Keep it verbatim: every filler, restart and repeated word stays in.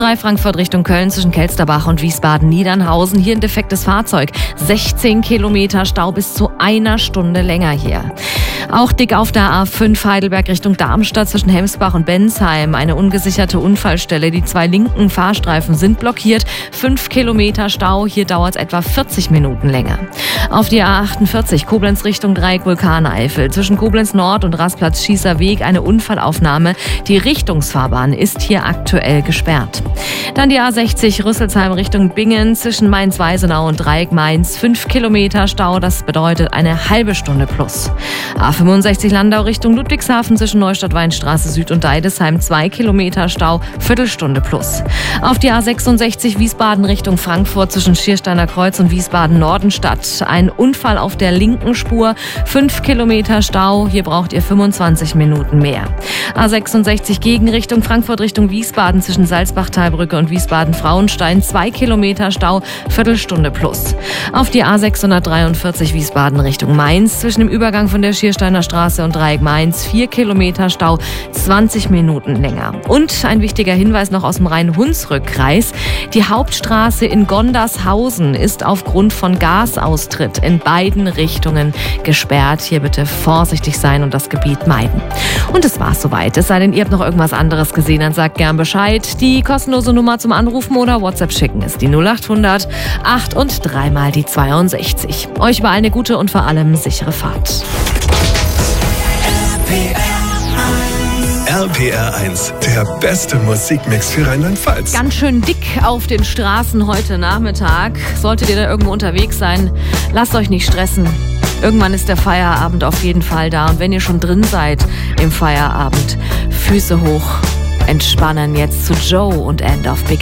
drei Frankfurt Richtung Köln zwischen Kelsterbach und Wiesbaden-Niedernhausen. Hier ein defektes Fahrzeug. sechzehn Kilometer Stau, bis zu einer Stunde länger hier. Auch dick auf der A fünf Heidelberg Richtung Darmstadt zwischen Hemsbach und Bensheim. Eine ungesicherte Unfallstelle. Die zwei linken Fahrstreifen sind blockiert. fünf Kilometer Stau. Hier dauert es etwa vierzig Minuten länger. Auf die A achtundvierzig Koblenz Richtung Dreieck Vulkaneifel. Zwischen Koblenz Nord und Rastplatz Schießer Weg eine Unfallaufnahme. Die Richtungsfahrbahn ist hier aktuell gesperrt. Dann die A sechzig Rüsselsheim Richtung Bingen zwischen Mainz-Weisenau und Dreieck Mainz. fünf Kilometer Stau, das bedeutet eine halbe Stunde plus. A fünfundsechzig Landau Richtung Ludwigshafen zwischen Neustadt-Weinstraße Süd und Deidesheim. zwei Kilometer Stau, Viertelstunde plus. Auf die A sechsundsechzig Wiesbaden Richtung Frankfurt zwischen Schiersteiner Kreuz und Wiesbaden-Nordenstadt. Ein Unfall auf der linken Spur. fünf Kilometer Stau, hier braucht ihr fünfundzwanzig Minuten mehr. A sechsundsechzig Gegenrichtung Frankfurt Richtung Wiesbaden zwischen Salzbach-Talbrücke und Wiesbaden-Frauenstein. zwei Kilometer Stau, Viertelstunde plus. Auf die A sechshundertdreiundvierzig Wiesbaden Richtung Mainz zwischen dem Übergang von der Schiersteiner Straße und Dreieck Mainz. vier Kilometer Stau, zwanzig Minuten länger. Und ein wichtiger Hinweis noch aus dem Rhein-Hunsrück-Kreis. Die Hauptstraße in Gondershausen ist aufgrund von Gasaustritt in beiden Richtungen gesperrt. Hier bitte vorsichtig sein und das Gebiet meiden. Und das war's soweit. Es sei denn, ihr habt noch irgendwas anderes gesehen, dann sagt gern Bescheid. Die kostenlose Nummer zum Anrufen oder WhatsApp schicken ist die null acht hundert acht und dreimal die zweiundsechzig. Euch überall eine gute und vor allem sichere Fahrt. R P R eins, der beste Musikmix für Rheinland-Pfalz. Ganz schön dick auf den Straßen heute Nachmittag. Solltet ihr da irgendwo unterwegs sein, lasst euch nicht stressen. Irgendwann ist der Feierabend auf jeden Fall da. Und wenn ihr schon drin seid im Feierabend, Füße hoch, entspannen jetzt zu Joe und End of Beginning.